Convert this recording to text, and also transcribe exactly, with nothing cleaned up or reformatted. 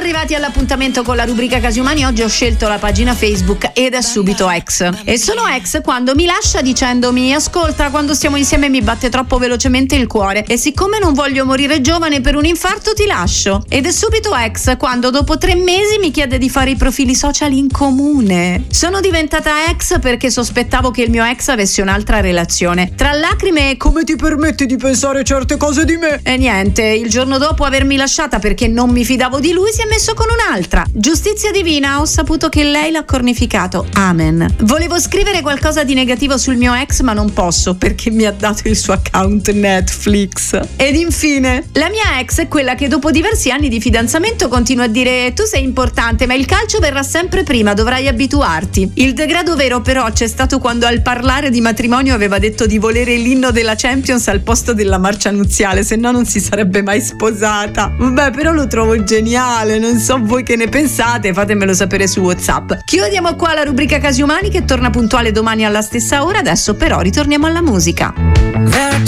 arrivati all'appuntamento con la rubrica Casi Umani. Oggi ho scelto la pagina Facebook Ed è subito ex. E sono ex quando mi lascia dicendomi: ascolta, quando stiamo insieme mi batte troppo velocemente il cuore e siccome non voglio morire giovane per un infarto ti lascio. Ed è subito ex quando dopo tre mesi mi chiede di fare i profili social in comune. Sono diventata ex perché sospettavo che il mio ex avesse un'altra relazione. Tra lacrime e come ti permetti di pensare certe cose di me? E niente, il giorno dopo avermi lasciata perché non mi fidavo di lui si è messo con un'altra. Giustizia divina, ho saputo che lei l'ha cornificato. Amen. Volevo scrivere qualcosa di negativo sul mio ex ma non posso perché mi ha dato il suo account Netflix. Ed infine, la mia ex è quella che dopo diversi anni di fidanzamento continua a dire: tu sei importante ma il calcio verrà sempre prima, dovrai abituarti. Il degrado vero però c'è stato quando al parlare di matrimonio aveva detto di volere l'inno della Champions al posto della marcia nuziale, se no non si sarebbe mai sposata. Vabbè, però lo trovo geniale, non so voi che ne pensate, fatemelo sapere su WhatsApp. Chiudiamo qua la rubrica Casi Umani che torna puntuale domani alla stessa ora. Adesso però ritorniamo alla musica. There are